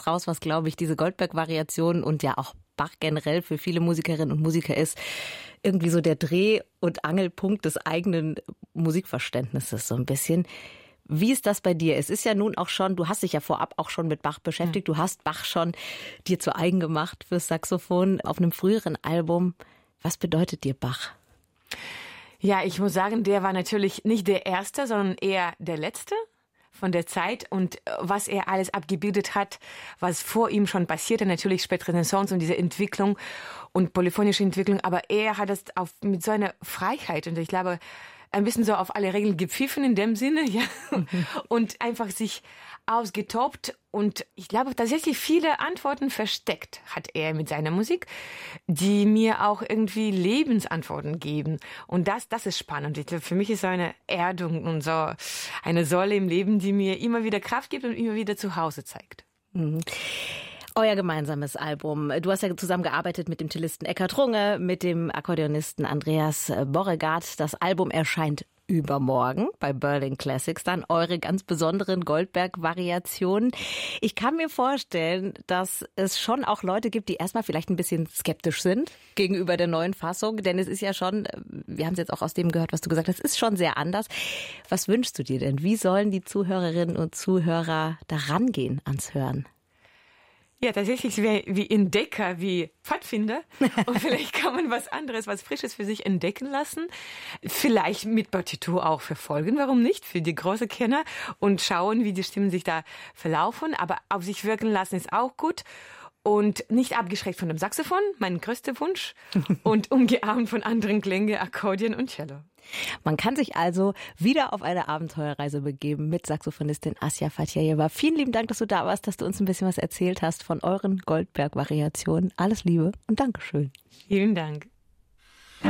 raus, was, glaube ich, diese Goldberg-Variation und ja auch Bach generell für viele Musikerinnen und Musiker ist. Irgendwie so der Dreh- und Angelpunkt des eigenen Musikverständnisses so ein bisschen. Wie ist das bei dir? Es ist ja nun auch schon, du hast dich ja vorab auch schon mit Bach beschäftigt. Du hast Bach schon dir zu eigen gemacht fürs Saxophon auf einem früheren Album. Was bedeutet dir Bach? Ja, ich muss sagen, der war natürlich nicht der Erste, sondern eher der Letzte von der Zeit. Und was er alles abgebildet hat, was vor ihm schon passierte, natürlich Spätrenaissance und diese Entwicklung und polyphonische Entwicklung. Aber er hat es mit so einer Freiheit und ich glaube, ein bisschen so auf alle Regeln gepfiffen in dem Sinne, ja, und einfach sich ausgetobt und ich glaube tatsächlich viele Antworten versteckt hat er mit seiner Musik, die mir auch irgendwie Lebensantworten geben und das ist spannend. Ich glaube, für mich ist so eine Erdung und so eine Säule im Leben, die mir immer wieder Kraft gibt und immer wieder zu Hause zeigt. Mhm. Euer gemeinsames Album. Du hast ja zusammengearbeitet mit dem Cellisten Eckhard Runge, mit dem Akkordeonisten Andreas Borregaard. Das Album erscheint übermorgen bei Berlin Classics. Dann eure ganz besonderen Goldberg-Variationen. Ich kann mir vorstellen, dass es schon auch Leute gibt, die erstmal vielleicht ein bisschen skeptisch sind gegenüber der neuen Fassung. Denn es ist ja schon, wir haben es jetzt auch aus dem gehört, was du gesagt hast, es ist schon sehr anders. Was wünschst du dir denn? Wie sollen die Zuhörerinnen und Zuhörer da rangehen ans Hören? Ja, tatsächlich wie Entdecker, wie Pfadfinder. Und vielleicht kann man was anderes, was Frisches für sich entdecken lassen. Vielleicht mit Partitur auch verfolgen, warum nicht? Für die großen Kenner und schauen, wie die Stimmen sich da verlaufen. Aber auf sich wirken lassen ist auch gut. Und nicht abgeschreckt von dem Saxophon, mein größter Wunsch. Und umgeahmt von anderen Klängen, Akkordeon und Cello. Man kann sich also wieder auf eine Abenteuerreise begeben mit Saxophonistin Asja Fatjajeva. Vielen lieben Dank, dass du da warst, dass du uns ein bisschen was erzählt hast von euren Goldberg-Variationen. Alles Liebe und Dankeschön. Vielen Dank.